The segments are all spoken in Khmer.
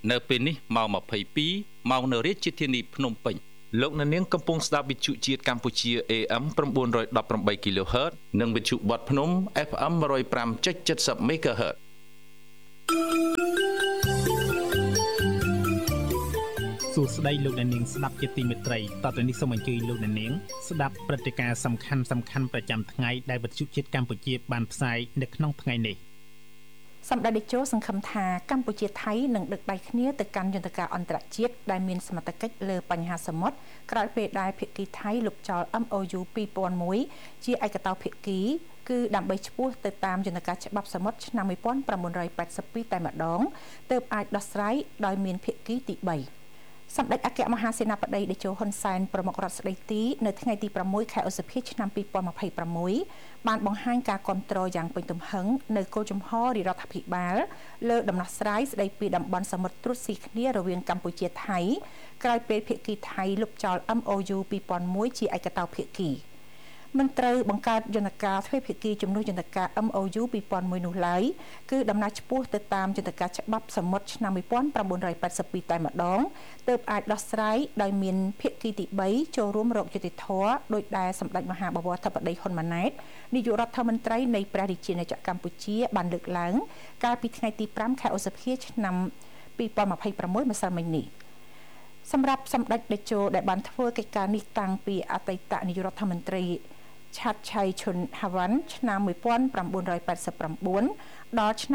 នៅពេលនេះម៉ោង22ម៉ោងនៅរាជធានីភ្នំពេញលោកអ្នកនាងកំពុងស្ដាប់វិទ្យុជាតិកម្ពុជា AM 918 kHz និងវិទ្យុបទភ្នំ FM 105.70 MHz សួស្តីលោកអ្នកនាងស្ដាប់ជាទីមេត្រីតទៅនេះសូមអញ្ជើញលោកអ្នកនាងស្ដាប់ព្រឹត្តិការណ៍សំខាន់ប្រចាំថ្ងៃដែលវិទ្យុជាតិកម្ពុជាបានផ្សាយនៅក្នុងថ្ងៃនេះសម្ដេចតេជោសង្ឃឹមថាកម្ពុជាថៃនឹងដឹកដៃគ្នាទៅកាន់យន្តការអន្តរជាតិដែលមានសមត្ថកិច្ចលើបញ្ហាសមុទ្រក្រោយពេលដែលភាគីថៃលុបចោល MOU 2001ជាឯកតោភាគីគឺដើម្បីឈ្មោះទៅតាមយន្តការច្បាប់សមុទ្រឆ្នាំ1982តែម្ដងទើបអាចដោះស្រាយដោយមានភាគីទី3សម្ដេចអគ្គមហាសេនាបតីតេជោហ៊ុនសែនប្រមុខរដ្ឋស្ដីទីនៅថ្ងៃទី6ខែឧសភាឆ្នាំ2026បានបង្ហាញការគាំទ្រយ៉ាងពេញទំហឹងនៅគោលជំហររដ្ឋាភិបាលលើដំណោះស្រាយស្ដីពីតំបន់សមុទ្រត្រួតស៊ីគ្នារវាងកម្ពុជាថៃក្រោយពេលភាគីថៃលុបចោល MOU 2001ជាឯកតោភាគីមិនត្រូវបង្កើតយន្តការទ្វេភាគីជំនួសយន្តការ MOU 2001នោះឡើយគឺដំណើរឆ្ពោះទៅតាមយន្តការច្បាប់សមុទ្រឆ្នាំ1982តែម្ដងទើបអាចដោះស្រាយដោយមានភាគីទី3ចូលរួមរកយុត្តិធម៌ដោយដែលសម្ដេចមហាបវរធិបតីហ៊ុនម៉ាណែតនាយករដ្ឋមន្ត្រីនៃព្រះរាជាណាចក្រកម្ពុជាបានលើកឡើងកាលពីថ្ងៃទី5ខែឧសភាឆ្នាំ2026ម្សិលមិញនេះសម្រាប់សម្ដេចតេជោដែលបានធ្វើកិច្ចការនេះតាំងពីអតីតនាយករដ្ឋមន្ត្រីឆាត់ឆៃឈុនហាវ៉ាន់ឆ្នាំ1989ដល់ឆ្នាំ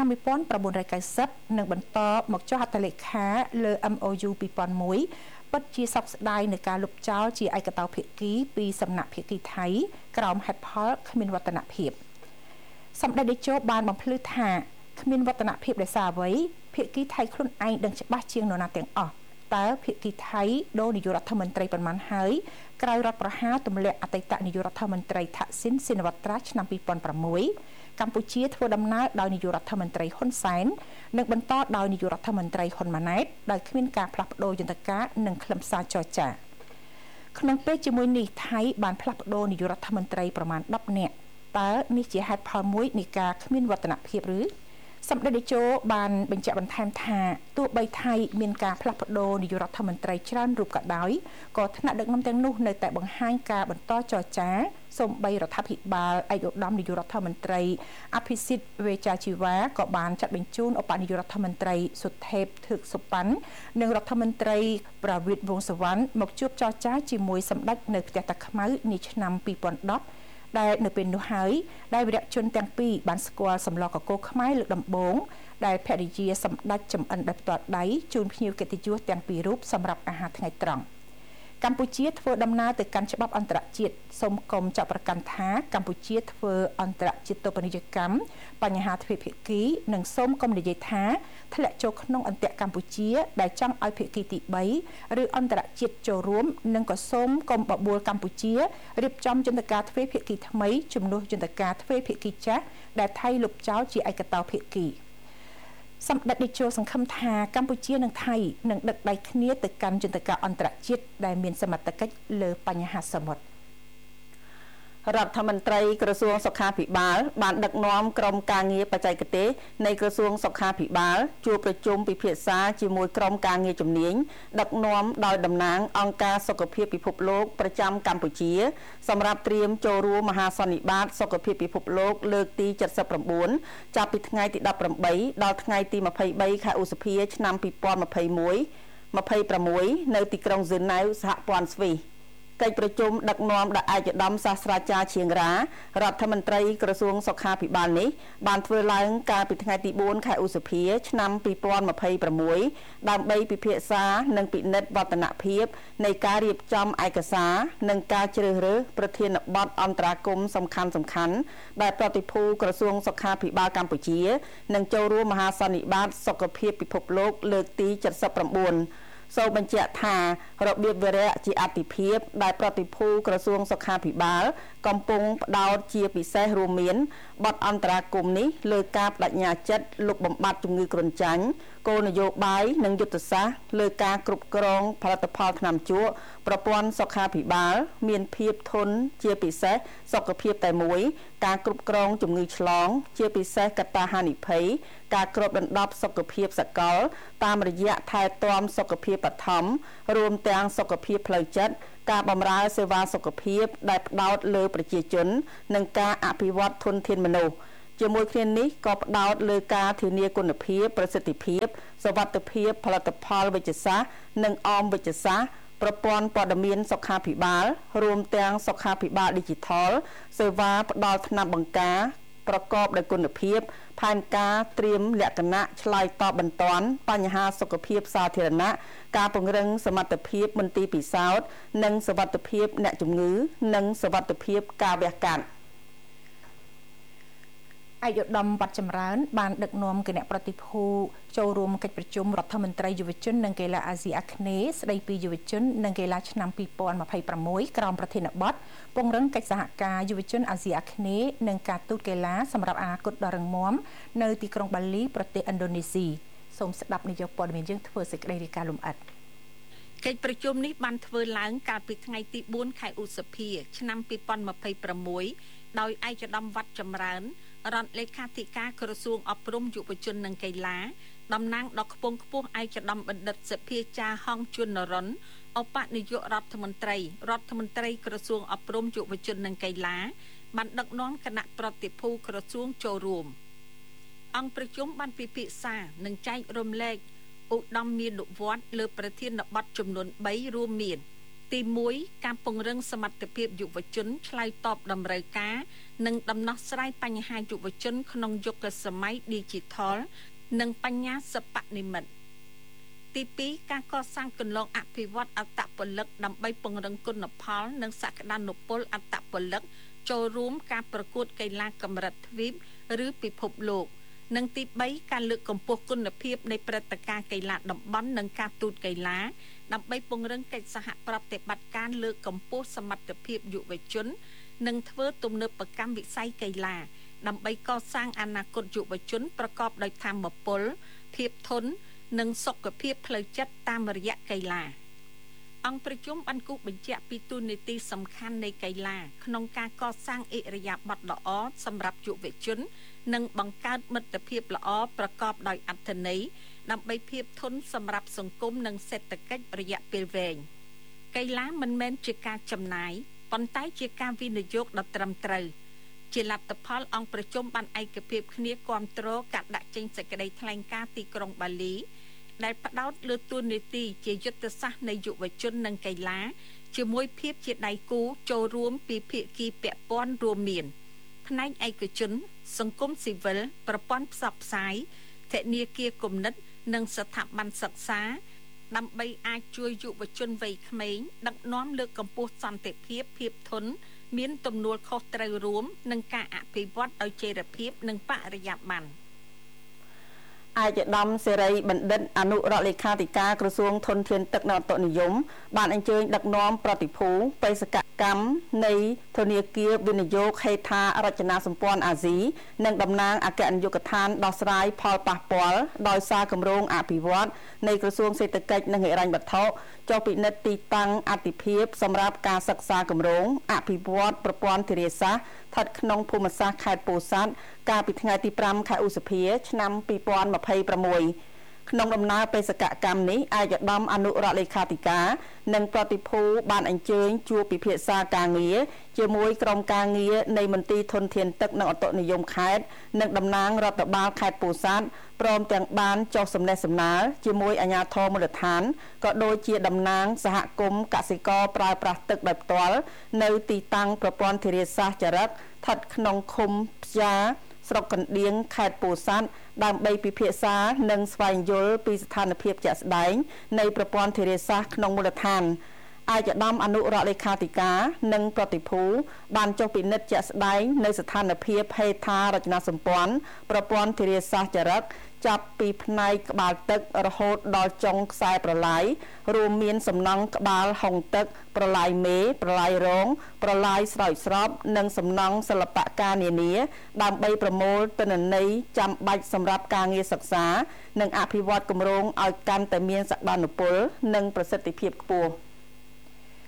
1990និងបន្តមកចុះហត្ថលេខាលើ MOU 2001ពិតជាសោកស្ដាយនៃការលុបចោលជាឯកតោភាគីពីសំណាក់ភាគីថៃក្រោមហេតុផលគ្មានវឌ្ឍនភាពសម្ដេចតេជោបានបំភ្លឺថាគ្មានវឌ្ឍនភាពដោយសារអ្វីភាគីថៃខ្លួនឯងដឹងច្បាស់ជាងនរណាទាំងអស់តើភាគីថៃដូរនាយករដ្ឋមន្ត្រីប៉ុន្មានហើយក្រោយរដ្ឋប្រហារទម្លាក់អតីតនាយករដ្ឋមន្ត្រីថាក់ស៊ីនស៊ីនវត្រាឆ្នាំ2006កម្ពុជាធ្វើដំណើរដោយនាយករដ្ឋមន្ត្រីហ៊ុនសែននិងបន្តដោយនាយករដ្ឋមន្ត្រីហ៊ុនម៉ាណែតដោយគ្មានការផ្លាស់ប្ដូរយន្តការនិងខ្លឹមសារចរចាក្នុងពេលជាមួយនេះថៃបានផ្លាស់ប្ដូរនាយករដ្ឋមន្ត្រីប្រមាណ10នាក់តើនេះជាហេតុផលមួយនៃការគ្មានវឌ្ឍនភាពឬសម្ដេចតេជោបានបញ្ជាក់បន្ថែមថាទោះបីថៃមានការផ្លាស់ប្ដូរនាយករដ្ឋមន្ត្រីច្រើនរូបក៏ដោយក៏ថ្នាក់ដឹកនាំទាំងនោះនៅតែបង្ហាញការបន្តចរចាសូម្បីរដ្ឋាភិបាលឯកឧត្តមនាយករដ្ឋមន្ត្រីអភិសិទ្ធវេចាជីវ៉ាក៏បានចាត់បញ្ជូនឧបនាយករដ្ឋមន្ត្រីសុថេបធឹកសុប៉ាន់និងរដ្ឋមន្ត្រីប្រវិតវង្សវណ្ណមកជួបចរចាជាមួយសម្ដេចនៅផ្ទះតាខ្មៅនាឆ្នាំ2010ដែលនៅពេលនោះហើយដែលវីរៈជនទាំងពីរបានស្គាល់សម្លកកូរខ្មែរលើកដំបូងដែលភរិយាសម្ដេចចំអិនដោយផ្ទាល់ដៃជូនភ្ញៀវកិត្តិយសទាំងពីររូបសម្រាប់អាហារថ្ងៃត្រង់កម្ពុជាធ្វើដំណើរទៅកាន់ច្បាប់អន្តរជាតិសូមកុំចាត់ប្រកាន់ថាកម្ពុជាធ្វើអន្តរជាតិទោបនីយកម្មបញ្ហាទ្វេភាគីនិងសូមកុំនិយាយថាធ្លាក់ចូលក្នុងអន្តរកម្ពុជាដែលចង់ឲ្យភាគីទី3ឬអន្តរជាតិចូលរួមនិងក៏សូមកុំបបួលកម្ពុជារៀបចំយន្តការទ្វេភាគីថ្មីជំនួសយន្តការទ្វេភាគីចាស់ដែលថៃលុបចោលជាឯកតោភាគីសម្ដេចតេជោសង្ឃឹមថាកម្ពុជានិងថៃនឹងដឹកដៃគ្នាទៅកាន់យន្តការអន្តរជាតិដែលមានសមត្ថកិច្ចលើបញ្ហាសមុទ្ររដ្ឋមន្ត្រីក្រសួងសុខាភិបាលបានដឹកនាំក្រុមការងារបច្ចេកទេសនៃក្រសួងសុខាភិបាលជួបប្រជុំពិភាក្សាជាមួយក្រុមការងារជំនាញដឹកនាំដោយតំណាងអង្គការសុខភាពពិភពលោកប្រចាំកម្ពុជាសម្រាប់ត្រៀមចូលរួមមហាសន្និបាតសុខភាពពិភពលោកលើកទី79ចាប់ពីថ្ងៃទី18ដល់ថ្ងៃទី23ខែឧសភាឆ្នាំ2021-26នៅទីក្រុងហ្សឺណែវសហព័ន្ធស្វីសកិច្ចប្រជុំដឹកនាំដោយឯកឧត្តមសាស្ត្រាចារ្យឈៀងរ៉ារដ្ឋមន្ត្រីក្រសួងសុខាភិបាលនេះបានធ្វើឡើងកាលពីថ្ងៃទី4ខែឧសភាឆ្នាំ2026ដើម្បីពិភាក្សានិងពិនិត្យវឌ្ឍនភាពនៃការរៀបចំឯកសារនិងការជ្រើសរើសប្រធានបទអន្តរាគមន៍សំខាន់ៗដែលប្រតិភូក្រសួងសុខាភិបាលកម្ពុជានឹងចូលរួមមហាសន្និបាតសុខភាពពិភពលោកលើកទី79សូមបញ្ជាក់ថារបៀបវារៈជាអតិភិបដែលប្រតិភូក្រសួងសុខាភិបាលកំពុងផ្ដោតជាពិសេសរួមមានបទអន្តរាគមន៍នេះលើការបដិញ្ញាចិត្តលុបបំបាត់ជំងឺគ្រុនចាញ់គោលនយោបាយនិងយុទ្ធសាស្ត្រលើការគ្រប់គ្រងផលិតផលថ្នាំជក់ប្រព័ន្ធសុខាភិបាលមានភាពធន់ជាពិសេសសុខភាពតែមួយការគ្រប់គ្រងជំងឺឆ្លងជាពិសេសកត្តាហានិភ័យការគ្របដណ្ដប់សុខភាពសកលតាមរយៈថែទាំសុខភាពបឋមរួមទាំងសុខភាពផ្លូវចិត្តការបម្រើសេវាសុខភាពដែលផ្ដោតលើប្រជាជននិងការអភិវឌ្ឍធនធានមនុស្សជាមួយគ្នានេះក៏ផ្ដោតលើការធានាគុណភាពប្រសិទ្ធភាពសុវត្ថិភាពផលិតផលវិជ្ជសាស្ត្រនិងអមវិជ្ជសាស្ត្រប្រព័ន្ធព័ត៌មានសុខាភិបាលរួមទាំងសុខាភិបាល Digital សេវាផ្ដល់ថ្នាំបង្ការប្រកបដោយគុណភាពផែនការត្រៀមលក្ខណៈឆ្លើយតបបន្ទាន់បញ្ហាសុខភាពសាធារណៈការពង្រឹងសមត្ថភាពមន្ទីរពិសោធន៍និងសុវត្ថិភាពអ្នកជំងឺនិងសុវត្ថិភាពការវះកាត់ឯកឧត្តមវត្តចម្រើនបានដឹកនាំគណៈប្រតិភូចូលរួមកិច្ចប្រជុំរដ្ឋមន្ត្រីយុវជននិងកីឡាអាស៊ីអាគ្នេយ៍ស្ដីពីយុវជននិងកីឡាឆ្នាំ2026ក្រោមប្រធានបទពង្រឹងកិច្ចសហការយុវជនអាស៊ីអាគ្នេយ៍និងការទូតកីឡាសម្រាប់អនាគតដ៏រឹងមាំនៅទីក្រុងបាលីប្រទេសឥណ្ឌូនេស៊ីសូមស្ដាប់នាយកព័ត៌មានយើងធ្វើសេចក្តីរាយការណ៍លម្អិតកិច្ចប្រជុំនេះបានធ្វើឡើងកាលពីថ្ងៃទី4ខែឧសភាឆ្នាំ2026ដោយឯកឧត្តមវត្តចម្រើនរដ្ឋលេខាធិការក្រសួងអប់រំយុវជននិងកីឡាតំណាងដល់ខ្ពង់ខ្ពស់ឯកឧត្តមបណ្ឌិតសភាចាហងជួននរុនឧបនាយករដ្ឋមន្ត្រីក្រសួងអប់រំយុវជននិងកីឡាបានដឹកនាំគណៈប្រតិភូក្រសួងចូលរួមអង្គប្រជុំបានពិភាក្សានិងចែករំលែកឧត្តមមានុវត្តលើប្រធានបទចំនួន3រួមមានទី1ការពង្រឹងសមត្ថភាពយុវជនឆ្លើយតបតម្រូវការនិងដំណោះស្រាយបញ្ហាយុវជនក្នុងយុគសម័យ Digital និងបញ្ញាសិប្បនិម្មិតទី2ការកសាងគន្លងអភិវឌ្ឍអត្តពលិកដើម្បីពង្រឹងគុណផលនិងសក្តានុពលអត្តពលិកចូលរួមការប្រកួតកីឡាកម្រិតទ្វីបឬពិភពលោកនិងទី3ការលើកកម្ពស់គុណភាពនៃព្រឹត្តិការណ៍កីឡាតំបន់និងការទូតកីឡាដើម្បីពង្រឹងកិច្ចសហប្រតិបត្តិការលើកកម្ពស់សមត្ថភាពយុវជននិងធ្វើទំនើបកម្មវិស័យកីឡាដើម្បីកសាងអនាគតយុវជនប្រកបដោយថាមពលភាពធន់និងសុខភាពផ្លូវចិត្តតាមរយៈកីឡាអង្គប្រជុំបានគូសបញ្ជាក់ពីទូនាទីសំខាន់នៃកីឡាក្នុងការកសាងអិរិយាបថល្អសម្រាប់យុវជននិងបង្កើតមិត្តភាពល្អប្រកបដោយអត្ថន័យដើម្បីភាពធន់សម្រាប់សង្គមនិងសេដ្ឋកិច្ចរយៈពេលវែងកីឡាមិនមែនជាការចំណាយប៉ុន្តែជាការវិនិយោគដ៏ត្រឹមត្រូវជាលទ្ធផលអង្គប្រជុំបានឯកភាពគ្នាគាំទ្រការដាក់ចេញសេចក្តីថ្លែងការណ៍ទីក្រុងបាលីដែលផ្ដោតលើទួនាទីជាយុទ្ធសាស្ត្រនៃយុវជននិងកីឡាជាមួយភាពជាដៃគូចូលរួមពីភាគីពាក់ព័ន្ធរួមមានផ្នែកឯកជនសង្គមស៊ីវិលប្រព័ន្ធផ្សព្វផ្សាយធនាគារគំនិតនិងស្ថាប័នសិក្សាដើម្បីអាចជួយយុវជនវ័យក្មេងដឹកនាំលើកកម្ពស់សន្តិភាពភាពធន់មានទំនួលខុសត្រូវរួមនិងការអភិវឌ្ឍដោយចីរភាពនិងបរិយាបន្នឯកឧត្តមសេរីបណ្ឌិតអនុរដ្ឋលេខាធិការក្រសួងធនធានទឹកនិងអតុនិយមបានអញ្ជើញដឹកនាំប្រតិភូបេសកកម្មនៃធនាគារវិនិយោគហេដ្ឋារចនាសម្ព័ន្ធអាស៊ីនិងតំណាងអគ្គនាយកដ្ឋានដោះស្រាយផលប៉ះពាល់ដោយសារគម្រោងអភិវឌ្ឍនៃក្រសួងសេដ្ឋកិច្ចនិងហិរញ្ញវត្ថុចុះពិនិត្យទីតាំងអតិភិបសម្រាប់ការសិក្សាគម្រោងអភិវឌ្ឍប្រព័ន្ធធារាសាស្ត្រស្ថិតក្នុងភូមិសាស្ត្រខេត្តពោធិ៍សាត់កាលពីថ្ងៃទី5ខែឧសភាឆ្នាំ2026ក្នុងដំណើរបេសកកម្មនេះឯកឧត្តមអនុរដ្ឋលេខាធិការនិងប្រតិភូបានអញ្ជើញជួបពិភាក្សាការងារជាមួយក្រុមការងារនៃមន្ទីរធនធានទឹកនិងអតុនិយមខេត្តនិងតំណាងរដ្ឋបាលខេត្តពោធិ៍សាត់ព្រមទាំងបានចុះសំណេះសំណាលជាមួយអាជ្ញាធរមូលដ្ឋានក៏ដូចជាតំណាងសហគមន៍កសិករប្រើប្រាស់ទឹកដោយផ្ទាល់នៅទីតាំងប្រព័ន្ធធារាសាស្ត្រចរិតស្ថិតក្នុងឃុំផ្យាស្រុកកណ្ដៀងខេត្តពោធិ៍សាត់ដើម្បីពិភាក្សានិងស្វែងយល់ពីស្ថានភាពជាក់ស្ដែងនៃប្រព័ន្ធធារាសាស្ត្រក្នុងមូលដ្ឋានឯកឧត្តមអនុរដ្ឋលេខាធិការនិងប្រតិភូបានចុះពិនិត្យជាក់ស្ដែងនៅស្ថានភាពហេដ្ឋារចនាសម្ព័ន្ធប្រព័ន្ធធារាសាស្ត្រចរិតចាប់ពីផ្នែកក្បាលទឹករហូតដល់ចុងខ្សែប្រឡាយរួមមានសំណង់ក្បាលហុងទឹកប្រឡាយមេប្រឡាយរងប្រឡាយស្រោចស្រពនិងសំណង់សិល្បការនានាដើម្បីប្រមូលទិន្នន័យចាំបាច់សម្រាប់ការងារសិក្សានិងអភិវឌ្ឍគម្រោងឲ្យកាន់តែមានសក្តានុពលនិងប្រសិទ្ធភាពខ្ពស់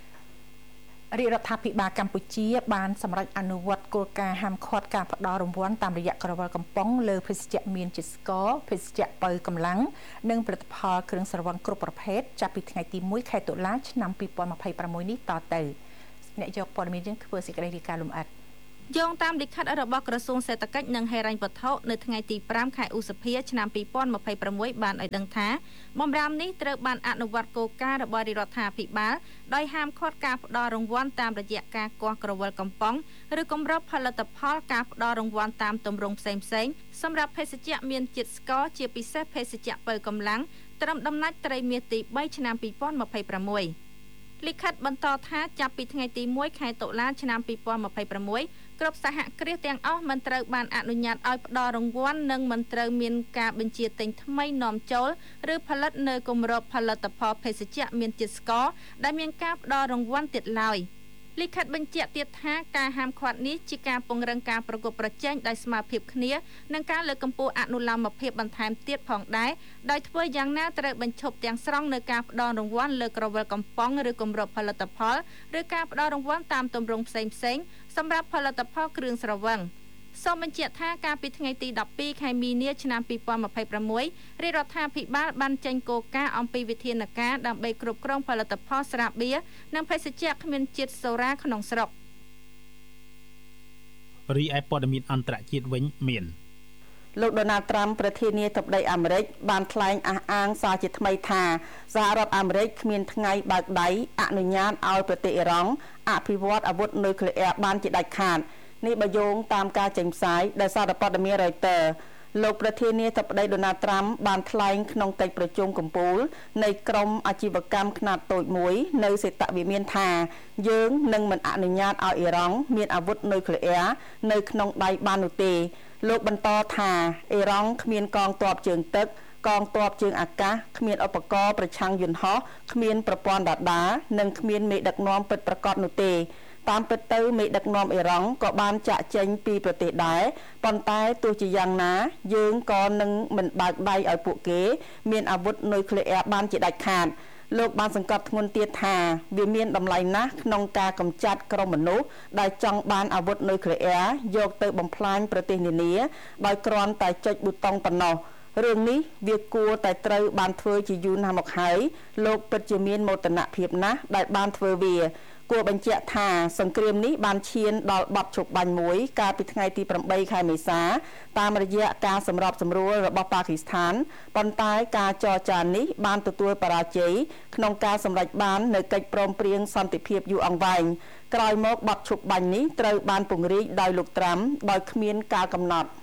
រាជរដ្ឋាភិបាលកម្ពុជាបានសម្រេចអនុវត្តគោលការណ៍ហាមឃាត់ការផ្តល់រង្វាន់តាមរយៈក្រវិលកំប៉ុងលើភេសជ្ជៈមានជាតិស្ករភេសជ្ជៈបើកម្លាំងនិងផលិតផលគ្រឿងស្រវឹងគ្រប់ប្រភេទចាប់ពីថ្ងៃទី1ខែតុលាឆ្នាំ2026នេះតទៅអ្នកយកព័ត៌មានយើងធ្វើសេចក្តីរាយការណ៍លម្អិតយោងតាមលិខិតរបស់ក្រសួងសេដ្ឋកិច្ចនិងហិរញ្ញវត្ថុនៅថ្ងៃទី5ខែឧសភាឆ្នាំ2026បានឲ្យដឹងថាបម្រាមនេះត្រូវបានអនុវត្តគោលការណ៍របស់រដ្ឋាភិបាលដោយហាមឃាត់ការផ្តល់រង្វាន់តាមរយៈការគាស់ក្រវិលកំប៉ុងឬគម្របផលិតផលការផ្តល់រង្វាន់តាមទម្រង់ផ្សេងៗសម្រាប់ភេសជ្ជៈមានជាតិស្ករជាពិសេសភេសជ្ជៈបើកម្លាំងត្រឹមដំណាច់ត្រីមាសទី3ឆ្នាំ2026លិខិតបន្តថាចាប់ពីថ្ងៃទី1ខែតុលាឆ្នាំ2026គ្រប់សហគ្រាសទាំងអស់មិនត្រូវបានអនុញ្ញាតឲ្យផ្ដល់រង្វាន់និងមិនត្រូវមានការបញ្ជាទិញថ្មីនាំចូលឬផលិតនៅគម្របផលិតផលភេសជ្ជៈមានជាតិស្ករដែលមានការផ្ដល់រង្វាន់ទៀតឡើយលិខិតបញ្ជាក់ទៀតថាការហាមឃាត់នេះជាការពង្រឹងការប្រកួតប្រជែងដោយស្មារតីគ្នានិងការលើកកម្ពស់អនុលោមភាពបន្ថែមទៀតផងដែរដោយធ្វើយ៉ាងណាត្រូវបញ្ឈប់ទាំងស្រុងនៅការផ្ដល់រង្វាន់លើក្រវិលកំប៉ុងឬគម្របផលិតផលឬការផ្ដល់រង្វាន់តាមទម្រង់ផ្សេងៗសម្រាប់ផលិតផលគ្រឿងស្រវឹងសូមបញ្ជាក់ថាកាលពីថ្ងៃទី12ខែមីនាឆ្នាំ2026រាជរដ្ឋាភិបាលបានចេញគោលការណ៍អំពីវិធានការដើម្បីគ្រប់គ្រងផលិតផលស្រាបៀរនិងភេសជ្ជៈគ្មានជាតិសូរ៉ាក្នុងស្រុករីឯព័ត៌មានអន្តរជាតិវិញមានលោកដូណាល់ត្រាំប្រធានាធិបតីអាមេរិកបានថ្លែងអះអាងសារជាថ្មីថាសហរដ្ឋអាមេរិកគ្មានថ្ងៃបើកដៃអនុញ្ញាតឲ្យប្រទេសអ៊ីរ៉ង់អភិវឌ្ឍអាវុធនុយក្លេអ៊ែរបានជាដាច់ខាតនេះបើយោងតាមការចេញផ្សាយដោយសារព័ត៌មាន Reuters លោកប្រធានាធិបតីដូណាល់ត្រាំបានថ្លែងក្នុងកិច្ចប្រជុំកំពូលនៃក្រុមអាជីវកម្មខ្នាតតូចមួយនៅសេតវិមានថាយើងនឹងមិនអនុញ្ញាតឲ្យអ៊ីរ៉ង់មានអាវុធនុយក្លេអ៊ែរនៅក្នុងដៃបាននោះទេលោកបន្តថាអ៊ីរ៉ង់គ្មានកងទ័ពជើងទឹកកងទ័ពជើងអាកាសគ្មានឧបករណ៍ប្រឆាំងយន្តហោះគ្មានប្រព័ន្ធរ៉ាដានិងគ្មានមេដឹកនាំពិតប្រាកដនោះទេតាមពិតទៅមេដឹកនាំអ៊ីរ៉ង់ក៏បានចាក់ចេញពីប្រទេសដែរប៉ុន្តែទោះជាយ៉ាងណាយើងក៏នឹងមិនបើកដៃឲ្យពួកគេមានអាវុធនុយក្លេអ៊ែរបានជាដាច់ខាតលោកបានសង្កត់ធ្ងន់ទៀតថាវាមានតម្លៃណាស់ក្នុងការកម្ចាត់ក្រុមមនុស្សដែលចង់បានអាវុធនុយក្លេអ៊ែរយកទៅបំផ្លាញប្រទេសនានាដោយគ្រាន់តែចុចប៊ូតុងប៉ុណ្ណោះរឿងនេះវាគួរតែត្រូវបានធ្វើជាយូរណាស់មកហើយលោកពិតជាមានមោទនភាពណាស់ដែលបានធ្វើវាគួរបញ្ជាក់ថាសង្គ្រាមនេះបានឈានដល់បទឈប់បាញ់មួយកាលពីថ្ងៃទី8ខែមេសាតាមរយៈការសម្របសម្រួលរបស់ប៉ាគីស្ថានប៉ុន្តែការចរចានេះបានទទួលបរាជ័យក្នុងការសម្រេចបាននូវកិច្ចព្រមព្រៀងសន្តិភាពយូរអង្វែងក្រោយមកបទឈប់បាញ់នេះត្រូវបានពង្រីកដោយលោកត្រាំដោយគ្មានការកំណត់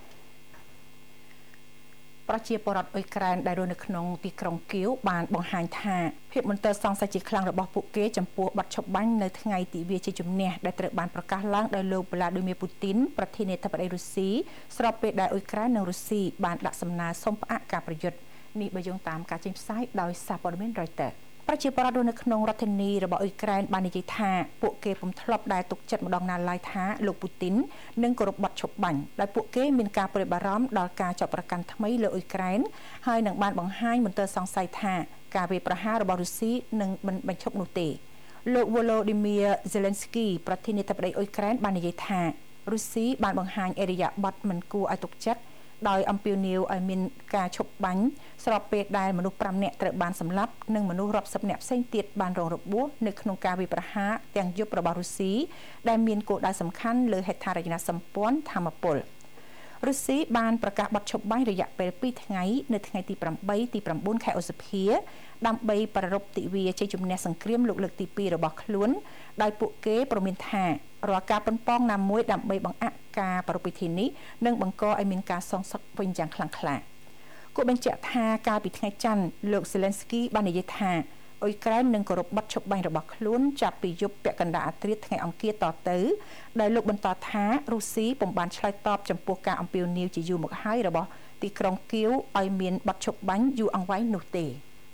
ប្រជាពលរដ្ឋអ៊ុយក្រែនដែលរស់នៅក្នុងទីក្រុងគៀវបានបង្ហាញថាភាពមន្ទិលសង្ស័យជាខ្លាំងរបស់ពួកគេចំពោះបទឈប់បាញ់នៅថ្ងៃទិវាជ័យជំនះដែលត្រូវបានប្រកាសឡើងដោយលោកវ្លាឌីមៀពូទីនប្រធានាធិបតីរុស្ស៊ីស្របពេលដែលអ៊ុយក្រែននិងរុស្ស៊ីបានដាក់សំណើសុំផ្អាកការប្រយុទ្ធនេះបើយោងតាមការចេញផ្សាយដោយសារព័ត៌មាន Reutersប្រជាពលរដ្ឋនៅក្នុងរដ្ឋធានីរបស់អ៊ុយក្រែនបាននិយាយថាពួកគេពុំធ្លាប់ដែលទុកចិត្តម្ដងណាឡើយថាលោកពូទីននឹងគោរពបទឈប់បាញ់ដោយពួកគេមានការព្រួយបារម្ភដល់ការចាប់ប្រកាន់ថ្មីលើអ៊ុយក្រែនហើយនឹងបានបង្ហាញមន្ទិលសង្ស័យថាការវាយប្រហាររបស់រុស្ស៊ីនឹងមិនបញ្ឈប់នោះទេលោក Volodymyr Zelensky ប្រធានាធិបតីអ៊ុយក្រែនបាននិយាយថារុស្ស៊ីបានបង្ហាញអេរយាប័តមិនគួរឲ្យទុកចិត្តដោយអំពាវនាវឲ្យមានការឈប់បាញ់ស្របពេលដែលមនុស្ស5នាក់ត្រូវបានសម្លាប់និងមនុស្សរាប់សិបនាក់ផ្សេងទៀតបានរងរបួសនៅក្នុងការវាយប្រហារទាំងយប់របស់រុស្ស៊ីដែលមានគោលដៅសំខាន់លើហេដ្ឋារចនាសម្ព័ន្ធថាមពលរុស្ស៊ីបានប្រកាសបទឈប់បាញ់រយៈពេល2ថ្ងៃនៅថ្ងៃទី8ទី9ខែឧសភាដើម្បីប្រារព្ធទិវាជ័យជំនះសង្គ្រាមលោកលើកទី2របស់ខ្លួនដោយពួកគេព្រមានថារាល់ការប៉ុនប៉ងណាមួយដើម្បីបង្អាក់ការប្រារព្ធពិធីនេះនឹងបង្កឲ្យមានការសងសឹកវិញយ៉ាងខ្លាំងក្លាគួរបញ្ជាក់ថាកាលពីថ្ងៃច័ន្ទលោក Zelensky បាននិយាយថាអ៊ុយក្រែននឹងគោរពបទឈប់បាញ់របស់ខ្លួនចាប់ពីយប់ពាក់កណ្ដាលអាធ្រាត្រថ្ងៃអង្គារតទៅដោយលោកបន្តថារុស្ស៊ីពុំបានឆ្លើយតបចំពោះការអំពាវនាវជាយូរមកហើយរបស់ទីក្រុងគៀវឲ្យមានបទឈប់បាញ់យូរអង្វែងនោះទេ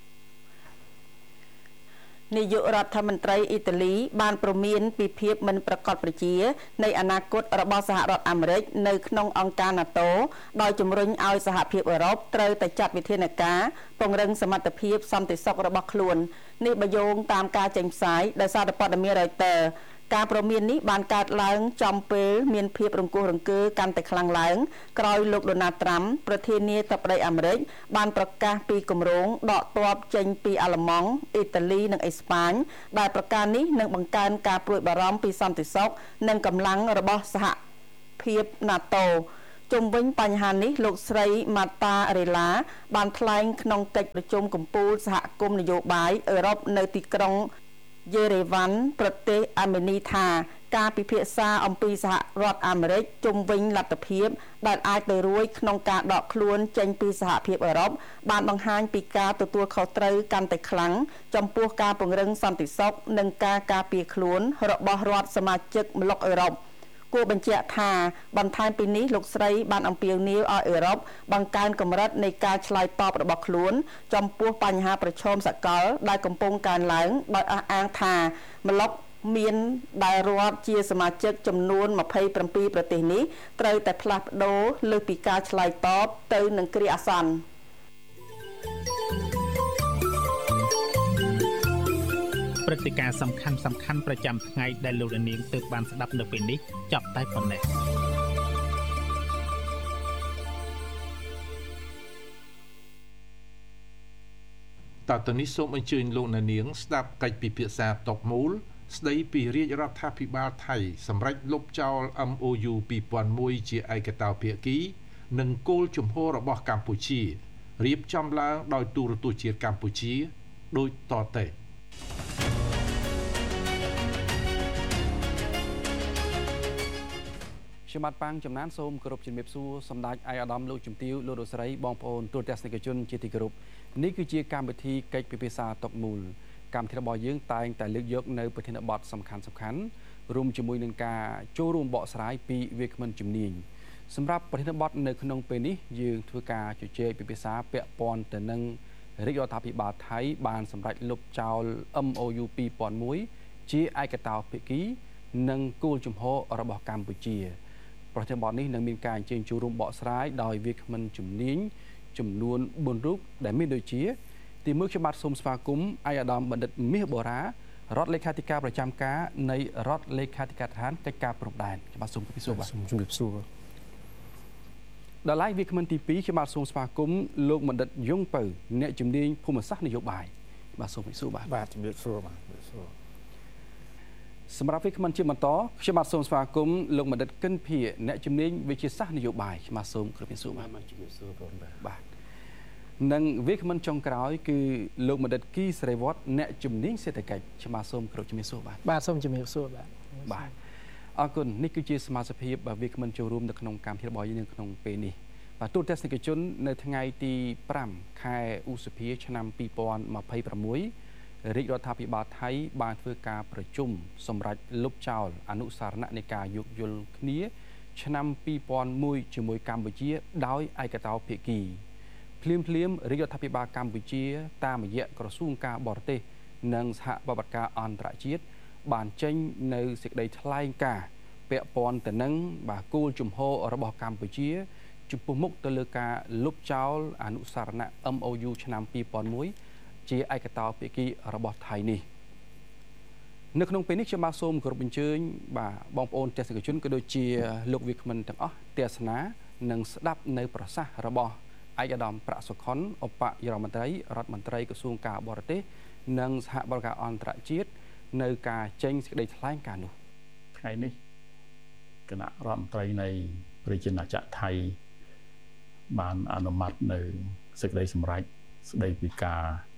នាយករដ្ឋមន្ត្រីអ៊ីតាលីបានព្រមានពីភាពមិនប្រកបប្រជានៃអនាគតរបស់សហរដ្ឋអាមេរិកនៅក្នុងអង្គការ NATO ដោយជំរុញឲ្យសហភាពអឺរ៉ុបត្រូវតែចាត់វិធានការពង្រឹងសមត្ថភាពសន្តិសុខរបស់ខ្លួននេះបើយោងតាមការចេញផ្សាយដោយសារព័ត៌មាន Reuters ការប្រមាននេះបានកើតឡើងចំពេលមានភាពរង្គោះរង្គើកាន់តែខ្លាំងឡើងក្រោយលោកដូណាល់ត្រាំប្រធានាធិបតីអាមេរិកបានប្រកាសពីគម្រោងដកទ័ពចេញពីអាល្លឺម៉ង់អ៊ីតាលីនិងអេស្ប៉ាញដែលប្រការនេះនឹងបង្កើនការព្រួយបារម្ភពីសន្តិសុខនិងកម្លាំងរបស់សហភាព NATO ជុំវិញបញ្ហានេះលោកស្រី Marta Rela បានថ្លែងក្នុងកិច្ចប្រជុំកំពូលសហគមន៍នយោបាយអឺរ៉ុបនៅទីក្រុងយេរេវ៉ាន់ប្រទេសអាមេនីថាការពិភាក្សាអំពីសហរដ្ឋអាមេរិកជុំវិញលទ្ធភាពដែលអាចទៅរួចក្នុងការដកខ្លួនចេញពីសហភាពអឺរ៉ុបបានបង្ហាញពីការទទួលខុសត្រូវកាន់តែខ្លាំងចំពោះការពង្រឹងសន្តិសុខនិងការការពារខ្លួនរបស់រដ្ឋសមាជិកម្លុកអឺរ៉ុបគួរបញ្ជាក់ថាបន្ថែមពីនេះលោកស្រីបានអំពាវនាវឲ្យអឺរ៉ុបបង្កើនកម្រិតនៃការឆ្លើយតបរបស់ខ្លួនចំពោះបញ្ហាប្រឈមសកលដែលកំពុងកើនឡើងដោយអះអាងថាម្ល៉ុកមានដែលរដ្ឋជាសមាជិកចំនួន27ប្រទេសនេះត្រូវតែផ្លាស់ប្ដូរលើសពីការឆ្លើយតបទៅនឹងគ្រាអាសន្នព្រឹត្តិការណ៍សំខាន់ប្រចាំថ្ងៃដែលលោកនាងទើបបានស្ដាប់នៅពេលនេះចប់តែប៉ុណ្ណេះតទៅនេះសូមអញ្ជើញលោកនាងស្ដាប់កិច្ចពិភាក្សាតបមូលស្ដីពីរាជរដ្ឋាភិបាលថៃសម្រាប់លុបចោល MOU 2001 ជាឯកតោភាគីនិងគោលជំហររបស់កម្ពុជារៀបចំឡើងដោយទូរទស្សន៍ជាតិកម្ពុជាដូចតទៅខ្ញុំបាទប៉ាងចំណានសូមគោរពជំរាបសួរសម្ដេចឯកឧត្តមលោកជំទាវលោកលោកស្រីបងប្អូនទូរទស្សនិកជនជាទីគោរពនេះគឺជាកម្មវិធីកិច្ចពិភាក្សាតុកមូលកម្មវិធីរបស់យើងតែងតែលើកយកនៅប្រធានបទសំខាន់រួមជាមួយនឹងការចូលរួមបកស្រាយពីវាគ្មិនជំនាញសម្រាប់ប្រធានបទនៅក្នុងពេលនេះយើងធ្វើការជជែកពិភាក្សាពាក់ព័ន្ធទៅនឹងរាជរដ្ឋាភិបាលថៃបានសម្រេចលុបចោល MOU 2001 ជាឯកតោភាគីនិងគោលជំហររបស់កម្ពុជាប្រធានបទនេះនឹងមានការអញ្ជើញចូលរួមបកស្រាយដោយវាគ្មិនជំនាញចំនួន4រូបដែលមានដូចជាទីមួយខ្ញុំបាទសូមស្វាគមន៍ឯកឧត្តមបណ្ឌិតមាសបូរ៉ារដ្ឋលេខាធិការប្រចាំការនៃរដ្ឋលេខាធិការដ្ឋានកិច្ចការព្រំដែនខ្ញុំបាទសូមជម្រាបសួរបាទសូមជម្រាបសួរដល់ឡែកវាគ្មិនទី2ខ្ញុំបាទសូមស្វាគមន៍លោកបណ្ឌិតយុងពៅអ្នកជំនាញភូមិសាស្ត្រនយោបាយបាទសូមជម្រាបសួរបាទជម្រាបសួរបាទសម្រាប់វាគ្មិនជាបន្តខ្ញុំបាទសូមស្វាគមន៍លោកបណ្ឌិតកិនភាអ្នកជំនាញវិទ្យាសាស្ត្រនយោបាយខ្ញុំបាទសូមគោរពសួរបាទជម្រាបសួរបងបាទនិងវាគ្មិនចុងក្រោយគឺលោកបណ្ឌិតគីសេរីវត្តអ្នកជំនាញសេដ្ឋកិច្ចខ្ញុំបាទសូមគោរពជំរាបសួរបាទសូមជម្រាបសួរបាទអរគុណនេះគឺជាសមាជិកភាពវាគ្មិនចូលរួមនៅក្នុងកម្មវិធីរបស់យើងនៅក្នុងពេលនេះបាទទូតទស្សនិកជននៅថ្ងៃទី5ខែឧសភាឆ្នាំ2026រាជរដ្ឋាភិបាលថៃបានធ្វើការប្រជុំសម្រាប់លុបចោលអនុសារណៈនៃការយោគយល់គ្នាឆ្នាំ2001ជាមួយកម្ពុជាដោយឯកតោភាគីភ្លាមរាជរដ្ឋាភិបាលកម្ពុជាតាមរយៈក្រសួងការបរទេសនិងសហប្រតិបត្តិការអន្តរជាតិបានចេញនៅសេចក្តីថ្លែងការណ៍ពាក់ព័ន្ធទៅនឹងគោលជំហររបស់កម្ពុជាចំពោះមុខទៅលើការលុបចោលអនុសារណៈ MOU ឆ្នាំ2001ជាឯកតោភាគីរបស់ថៃនេះនៅក្នុងពេលនេះខ្ញុំបាទសូមគោរពអញ្ជើញបងប្អូនទស្សនិកជនក៏ដូចជាលោកវាគ្មិនទាំងអស់ទស្សនានិងស្ដាប់នៅប្រសាសន៍របស់ឯកឧត្តមប្រាក់សុខុនឧបនាយករដ្ឋមន្ត្រីរដ្ឋមន្ត្រីក្រសួងការបរទេសនិងសហប្រតិបត្តិការអន្តរជាតិនៅការចេញសេចក្តីថ្លែងការណ៍នោះថ្ងៃនេះគណៈរដ្ឋមន្ត្រីនៃប្រជាណាចក្រថៃបានអនុម័តនៅសេចក្តីសម្រេចស្តីពីការ